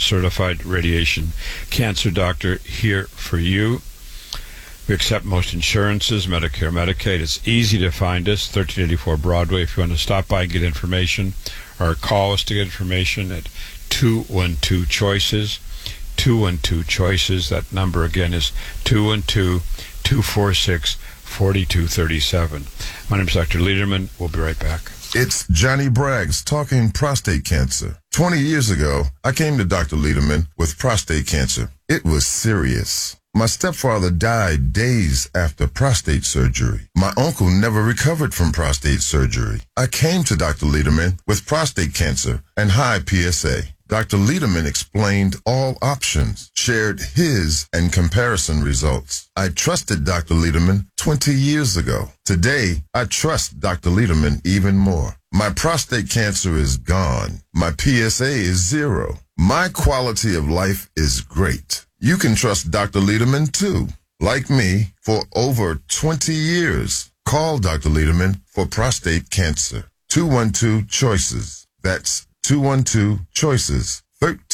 certified radiation cancer doctor here for you. We accept most insurances, Medicare, Medicaid. It's easy to find us, 1384 Broadway. If you want to stop by and get information, or call us to get information at 212-CHOICES, 212-CHOICES. That number again is 212-246-4237. My name is Dr. Lederman. We'll be right back. It's Johnny Braggs talking prostate cancer. 20 years ago, I came to Dr. Lederman with prostate cancer. It was serious. My stepfather died days after prostate surgery. My uncle never recovered from prostate surgery. I came to Dr. Lederman with prostate cancer and high PSA. Dr. Lederman explained all options, shared his and comparison results. I trusted Dr. Lederman 20 years ago. Today, I trust Dr. Lederman even more. My prostate cancer is gone. My PSA is 0. My quality of life is great. You can trust Dr. Lederman too. Like me, for over 20 years. Call Dr. Lederman for prostate cancer. 212-CHOICES. That's 212-CHOICES.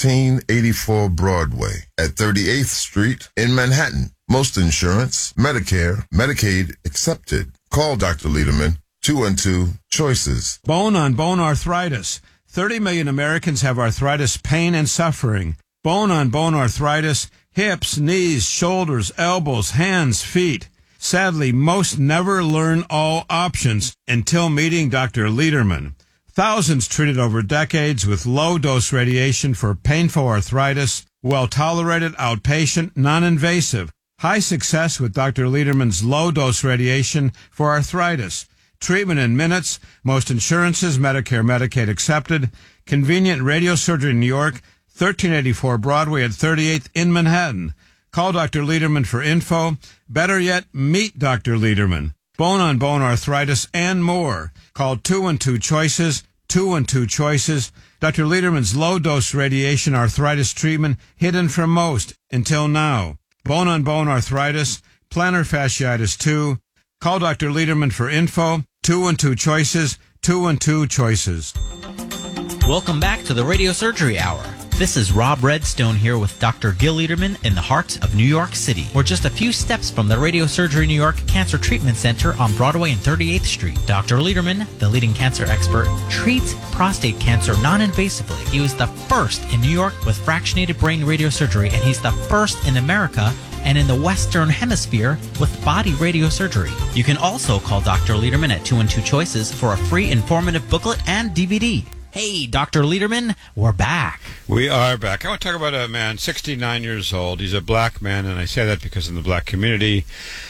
1384 Broadway at 38th Street in Manhattan. Most insurance, Medicare, Medicaid accepted. Call Dr. Lederman. 212-CHOICES. Bone-on-bone arthritis. 30 million Americans have arthritis, pain, and suffering. Bone-on-bone arthritis, hips, knees, shoulders, elbows, hands, feet. Sadly, most never learn all options until meeting Dr. Lederman. Thousands treated over decades with low-dose radiation for painful arthritis, well-tolerated, outpatient, non-invasive. High success with Dr. Lederman's low-dose radiation for arthritis. Treatment in minutes, most insurances, Medicare, Medicaid accepted. Convenient radiosurgery in New York, 1384 Broadway at 38th in Manhattan. Call Dr. Lederman for info. Better yet, meet Dr. Lederman. Bone-on-bone arthritis and more. Call 212-CHOICES, 212-CHOICES. Dr. Lederman's low-dose radiation arthritis treatment hidden from most until now. Bone-on-bone arthritis, plantar fasciitis too. Call Dr. Lederman for info. 212-CHOICES, 212-CHOICES. Welcome back to the Radio Surgery Hour. This is Rob Redstone here with Dr. Gil Lederman in the heart of New York City. We're just a few steps from the Radio Surgery New York Cancer Treatment Center on Broadway and 38th Street. Dr. Lederman, the leading cancer expert, treats prostate cancer non-invasively. He was the first in New York with fractionated brain radiosurgery, and he's the first in America and in the Western Hemisphere with body radiosurgery. You can also call Dr. Lederman at 212-CHOICES for a free informative booklet and DVD. Hey, Dr. Lederman, we're back. We are back. I want to talk about a man, 69 years old. He's a black man, and I say that because in the black community,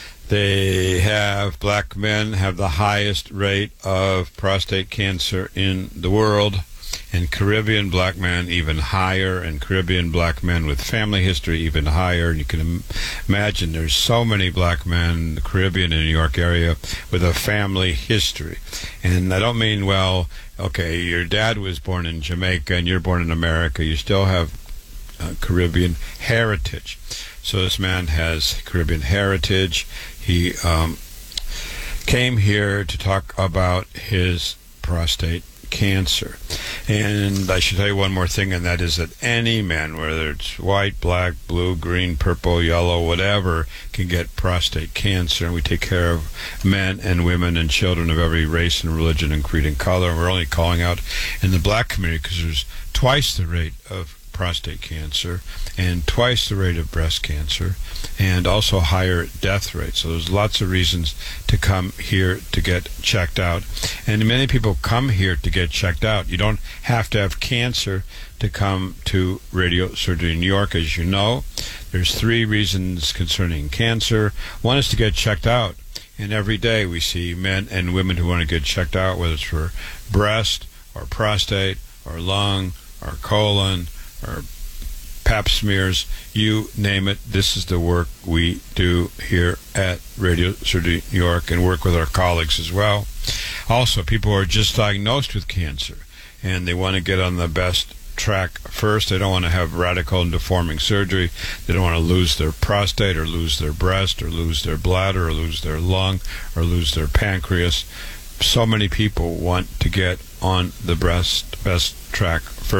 black men have the highest rate of prostate cancer in the world, and Caribbean black men even higher, and Caribbean black men with family history even higher. And you can imagine there's so many black men in the Caribbean and New York area with a family history. And I don't mean, well, okay, your dad was born in Jamaica and you're born in America. You still have Caribbean heritage. So this man has Caribbean heritage. He came here to talk about his prostate cancer. And I should tell you one more thing, and that is that any man, whether it's white, black, blue, green, purple, yellow, whatever, can get prostate cancer. And we take care of men and women and children of every race and religion and creed and color. And we're only calling out in the black community because there's twice the rate of prostate cancer and twice the rate of breast cancer and also higher death rate. So there's lots of reasons to come here to get checked out. And many people come here to get checked out. You don't have to have cancer to come to radiosurgery in New York. As you know, there's 3 reasons concerning cancer. One is to get checked out. And every day we see men and women who want to get checked out, whether it's for breast or prostate or lung or colon or pap smears, you name it. This is the work we do here at Radiosurgery New York and work with our colleagues as well. Also, people who are just diagnosed with cancer and they want to get on the best track first. They don't want to have radical and deforming surgery. They don't want to lose their prostate or lose their breast or lose their bladder or lose their lung or lose their pancreas. So many people want to get on the best track first.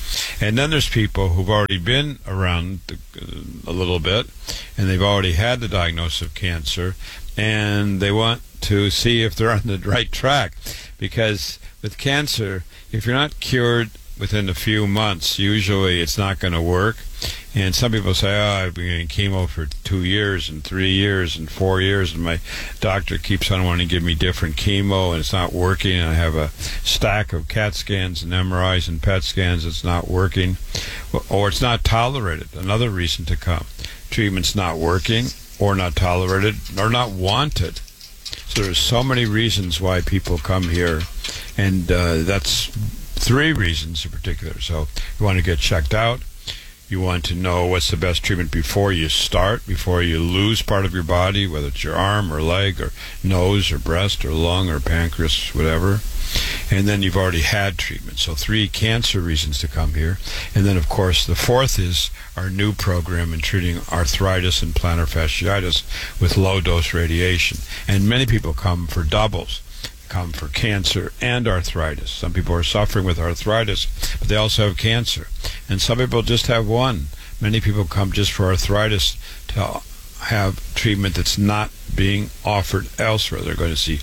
And then there's people who've already been around a little bit, and they've already had the diagnosis of cancer, and they want to see if they're on the right track. Because with cancer, if you're not cured within a few months, usually it's not going to work. And some people say, I've been getting chemo for 2 years and 3 years and 4 years, and my doctor keeps on wanting to give me different chemo, and it's not working, and I have a stack of CAT scans and MRIs and PET scans, it's not working, or it's not tolerated. Another reason to come. Treatment's not working, or not tolerated, or not wanted. So there's so many reasons why people come here, and that's 3 reasons in particular. So you want to get checked out. You want to know what's the best treatment before you start, before you lose part of your body, whether it's your arm or leg or nose or breast or lung or pancreas, whatever. And then you've already had treatment. So 3 cancer reasons to come here. And then, of course, the 4th is our new program in treating arthritis and plantar fasciitis with low-dose radiation. And many people come for doubles. Come for cancer and arthritis. Some people are suffering with arthritis, but they also have cancer. And some people just have one. Many people come just for arthritis to have treatment that's not being offered elsewhere. They're going to see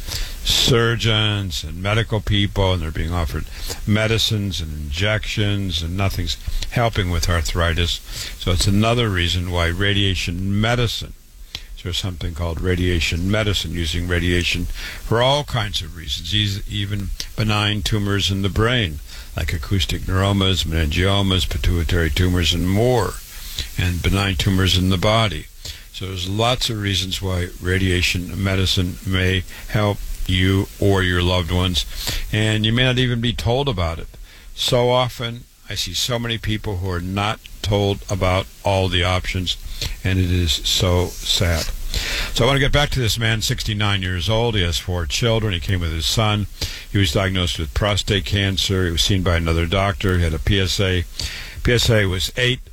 surgeons and medical people, and they're being offered medicines and injections, and nothing's helping with arthritis. So it's another reason why radiation medicine, there's something called radiation medicine, using radiation for all kinds of reasons, even benign tumors in the brain, like acoustic neuromas, meningiomas, pituitary tumors, and more, and benign tumors in the body. So there's lots of reasons why radiation medicine may help you or your loved ones, and you may not even be told about it. So often, I see so many people who are not told about all the options, and it is so sad. So I want to get back to this man, 69 years old. He has 4 children. He came with his son. He was diagnosed with prostate cancer. He was seen by another doctor. He had a PSA. PSA was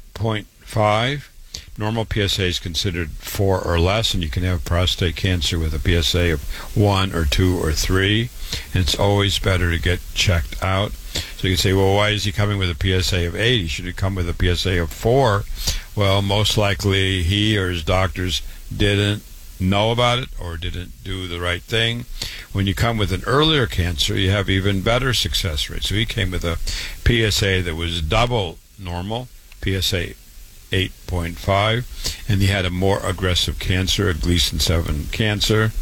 8.5. Normal PSA is considered 4 or less, and you can have prostate cancer with a PSA of 1 or 2 or 3, and it's always better to get checked out. So you can say, well, why is he coming with a PSA of 8? He should have come with a PSA of 4. Well, most likely he or his doctors didn't know about it or didn't do the right thing. When you come with an earlier cancer, you have even better success rate. So he came with a PSA that was double normal, PSA 8.5, and he had a more aggressive cancer, a Gleason 7 cancer,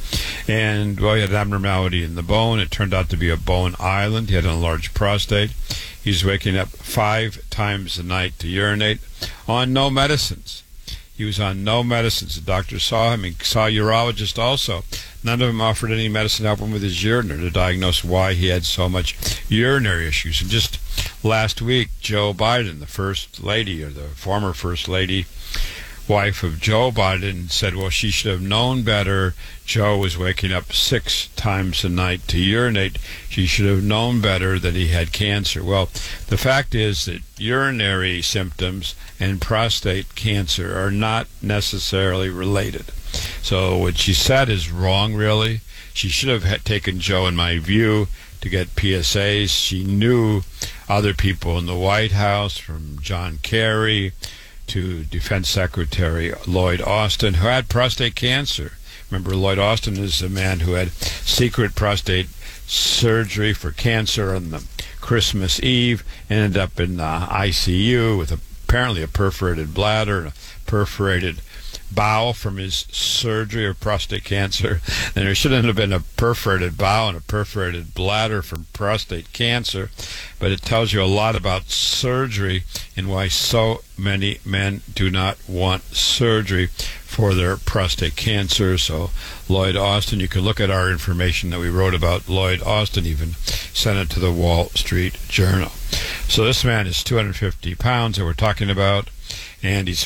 and well, he had an abnormality in the bone. It turned out to be a bone island. He had an enlarged prostate. He's waking up 5 times a night to urinate on no medicines. He was on no medicines. The doctor saw him. He saw a urologist also. None of them offered any medicine to help him with his urinary, to diagnose why he had so much urinary issues. And just last week, Joe Biden, the first lady, or the former first lady, wife of Joe Biden, said, well, she should have known better. Joe was waking up 6 times a night to urinate. She should have known better that he had cancer. Well, the fact is that urinary symptoms and prostate cancer are not necessarily related. So what she said is wrong, really. She should have taken Joe, in my view, to get PSAs. She knew other people in the White House, from John Kerry to Defense Secretary Lloyd Austin, who had prostate cancer. Remember, Lloyd Austin is the man who had secret prostate surgery for cancer on the Christmas Eve, ended up in the ICU with apparently a perforated bladder and a perforated bowel from his surgery of prostate cancer. And there shouldn't have been a perforated bowel and a perforated bladder from prostate cancer, but it tells you a lot about surgery and why so many men do not want surgery for their prostate cancer. So Lloyd Austin, you can look at our information that we wrote about Lloyd Austin, even sent it to the Wall Street Journal. So this man is 250 pounds that we're talking about, and he's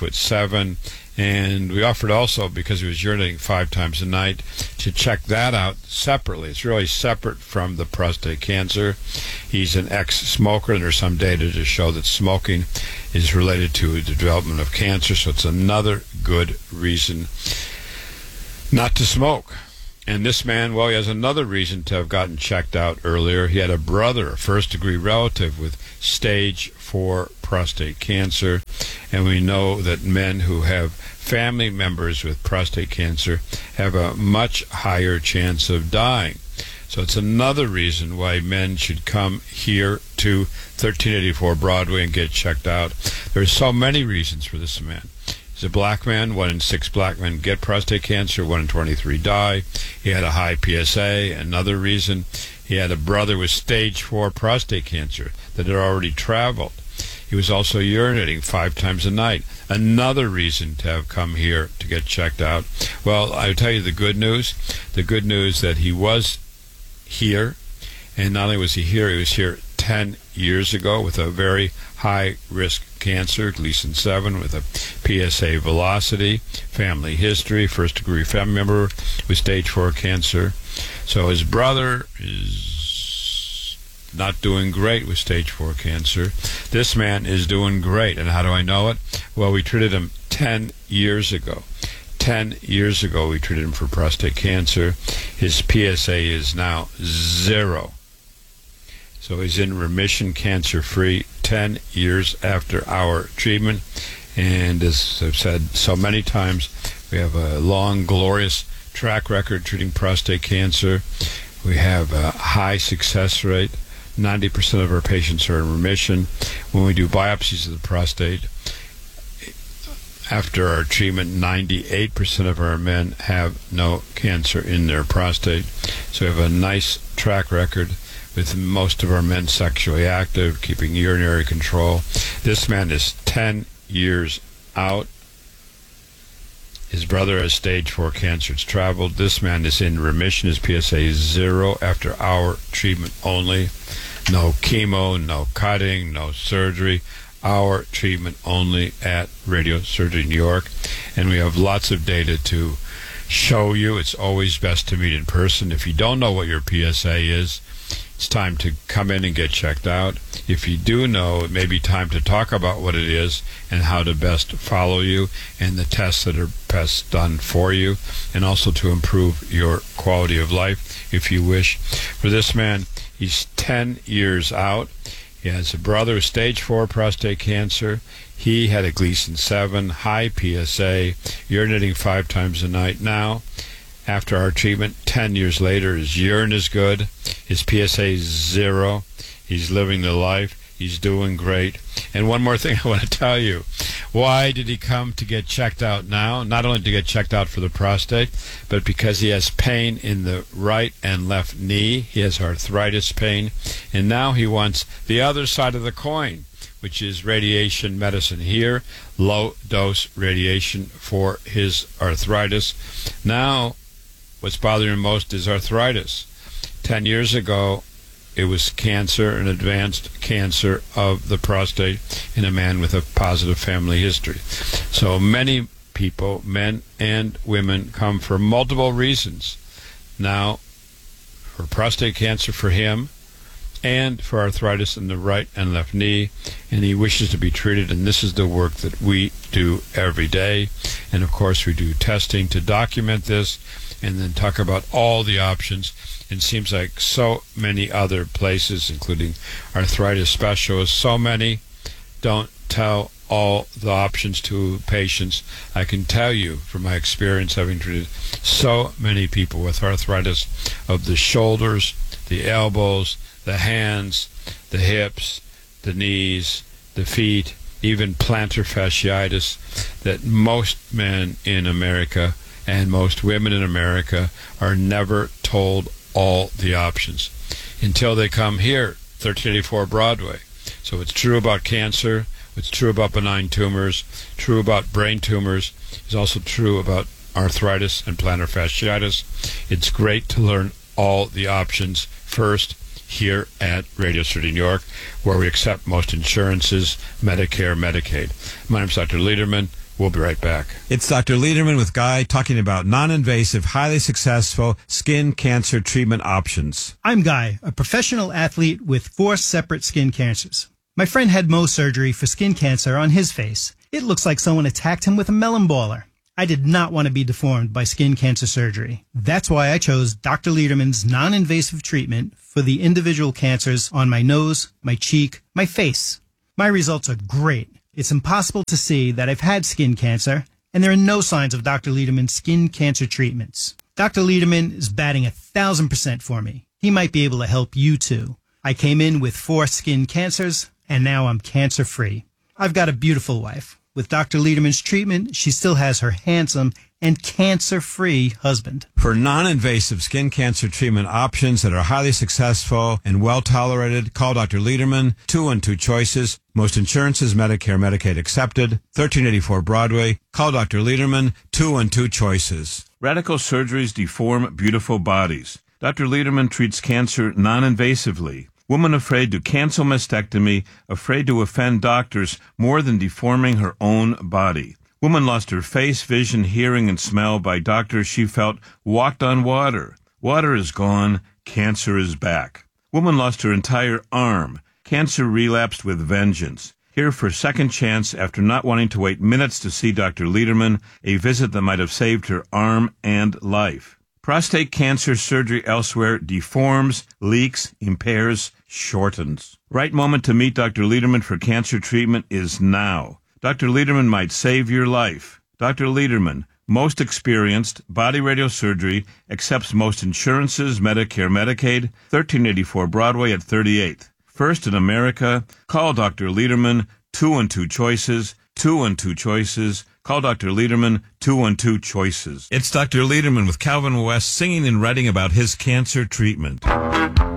5'7". And we offered also, because he was urinating 5 times a night, to check that out separately. It's really separate from the prostate cancer. He's an ex-smoker, and there's some data to show that smoking is related to the development of cancer, so it's another good reason not to smoke. And this man, well, he has another reason to have gotten checked out earlier. He had a brother, a first-degree relative, with stage 4 prostate cancer. And we know that men who have family members with prostate cancer have a much higher chance of dying. So it's another reason why men should come here to 1384 Broadway and get checked out. There's so many reasons for this man. He's a black man. 1 in 6 black men get prostate cancer. 1 in 23 die. He had a high PSA. Another reason, he had a brother with stage 4 prostate cancer that had already traveled. He was also urinating 5 times a night. Another reason to have come here to get checked out. Well, I'll tell you the good news. The good news that he was here, and not only was he was here 10 years ago with a very high-risk cancer, Gleason 7, with a PSA velocity, family history, first-degree family member with stage 4 cancer. So his brother is not doing great with stage 4 cancer. This man is doing great. And how do I know it? Well, we treated him 10 years ago. 10 years ago, we treated him for prostate cancer. His PSA is now 0. So he's in remission, cancer-free, 10 years after our treatment. And as I've said so many times, we have a long, glorious track record treating prostate cancer. We have a high success rate. 90% of our patients are in remission. When we do biopsies of the prostate, after our treatment, 98% of our men have no cancer in their prostate. So we have a nice track record with most of our men sexually active, keeping urinary control. This man is 10 years out. His brother has stage 4 cancer. It's traveled. This man is in remission. His PSA is 0 after our treatment only. No chemo, no cutting, no surgery. Our treatment only at Radio Surgery New York. And we have lots of data to show you. It's always best to meet in person. If you don't know what your PSA is, it's time to come in and get checked out. If you do know, it may be time to talk about what it is and how to best follow you and the tests that are best done for you, and also to improve your quality of life if you wish. For this man, he's 10 years out. He has a brother with stage 4 prostate cancer. He had a Gleason 7, high PSA, urinating 5 times a night. Now, after our treatment, 10 years later, his urine is good. His PSA is 0. He's living the life. He's doing great. And one more thing I want to tell you. Why did he come to get checked out now? Not only to get checked out for the prostate, but because he has pain in the right and left knee. He has arthritis pain. And now he wants the other side of the coin, which is radiation medicine. Here, low-dose radiation for his arthritis. Now, what's bothering him most is arthritis. 10 years ago, it was cancer, an advanced cancer of the prostate in a man with a positive family history. So many people, men and women, come for multiple reasons. Now, for prostate cancer for him, and for arthritis in the right and left knee, and he wishes to be treated, and this is the work that we do every day. And of course, we do testing to document this, and then talk about all the options. It seems like so many other places, including arthritis specialists, so many don't tell all the options to patients. I can tell you from my experience, having treated so many people with arthritis of the shoulders, the elbows, the hands, the hips, the knees, the feet, even plantar fasciitis, that most men in America and most women in America are never told all the options until they come here, 1384 Broadway. So it's true about cancer, it's true about benign tumors, true about brain tumors, it's also true about arthritis and plantar fasciitis. It's great to learn all the options first here at Radio City, New York, where we accept most insurances, Medicare, Medicaid. My name's Dr. Lederman. We'll be right back. It's Dr. Lederman with Guy talking about non-invasive, highly successful skin cancer treatment options. I'm Guy, a professional athlete with 4 separate skin cancers. My friend had Mohs surgery for skin cancer on his face. It looks like someone attacked him with a melon baller. I did not want to be deformed by skin cancer surgery. That's why I chose Dr. Lederman's non-invasive treatment for the individual cancers on my nose, my cheek, my face. My results are great. It's impossible to see that I've had skin cancer, and there are no signs of Dr. Lederman's skin cancer treatments. Dr. Lederman is batting 1,000% for me. He might be able to help you too. I came in with 4 skin cancers, and now I'm cancer-free. I've got a beautiful wife. With Dr. Lederman's treatment, she still has her handsome and cancer-free husband. For non-invasive skin cancer treatment options that are highly successful and well-tolerated, call Dr. Lederman, 212 Choices. Most insurances, Medicare, Medicaid accepted. 1384 Broadway. Call Dr. Lederman, 212 Choices. Radical surgeries deform beautiful bodies. Dr. Lederman treats cancer non-invasively. Woman afraid to cancel mastectomy, afraid to offend doctors more than deforming her own body. Woman lost her face, vision, hearing, and smell by doctors she felt walked on water. Water is gone, cancer is back. Woman lost her entire arm. Cancer relapsed with vengeance. Here for second chance after not wanting to wait minutes to see Dr. Lederman, a visit that might have saved her arm and life. Prostate cancer surgery elsewhere deforms, leaks, impairs, shortens. Right moment to meet Dr. Lederman for cancer treatment is now. Dr. Lederman might save your life. Dr. Lederman, most experienced, body radiosurgery, accepts most insurances, Medicare, Medicaid, 1384 Broadway at 38th. First in America, call Dr. Lederman, 212 Choices, 212 Choices. Call Dr. Lederman, 212 Choices. It's Dr. Lederman with Calvin West singing and writing about his cancer treatment.